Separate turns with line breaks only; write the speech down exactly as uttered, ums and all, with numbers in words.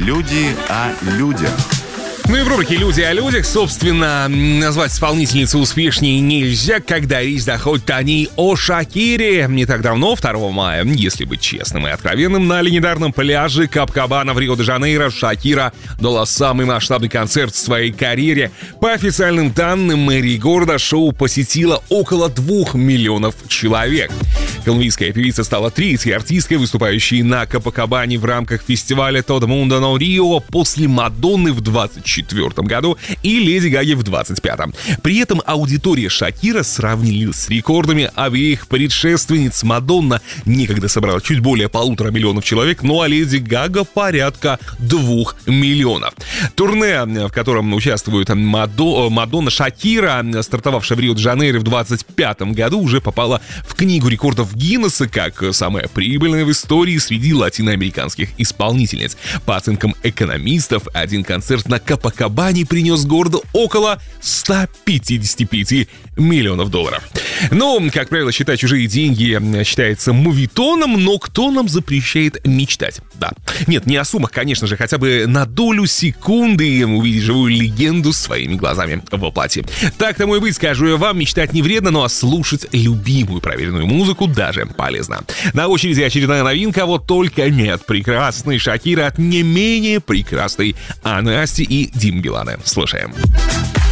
Люди о людях.
Ну и в рубрике «Люди о людях», собственно, назвать исполнительницу успешнее нельзя, когда речь заходит о ней, о Шакире. Не так давно, второго мая, если быть честным и откровенным, на легендарном пляже Копакабана в Рио-де-Жанейро Шакира дала самый масштабный концерт в своей карьере. По официальным данным мэрии города, шоу посетило около двух миллионов человек. Колумбийская певица стала третьей артисткой, выступающей на Копакабане в рамках фестиваля «Todo Mundo no Rio» после Мадонны в двадцать четвёртом году и Леди Гаги в двадцать пятом. При этом аудитория Шакира сравнили с рекордами обеих предшественниц. Мадонна некогда собрала чуть более полутора миллионов человек, ну а Леди Гага порядка двух миллионов. Турне, в котором участвует Мадо, Мадонна, Шакира, стартовавшая в Рио-де-Жанейро в двадцать пятом году, уже попала в книгу рекордов Гиннесса как самая прибыльная в истории среди латиноамериканских исполнительниц. По оценкам экономистов, один концерт на Копакабане принес городу около ста пятидесяти пяти миллионов долларов. Ну, как правило, считать чужие деньги считается мувитоном, но кто нам запрещает мечтать? Да. Нет, не о суммах, конечно же, хотя бы на долю секунды увидеть живую легенду своими глазами воплоти. Так тому и быть, скажу я вам, мечтать не вредно, но слушать любимую проверенную музыку даже полезно. На очереди очередная новинка, вот только нет прекрасной Шакира от не менее прекрасной Насти и Димы Билана. Слушаем.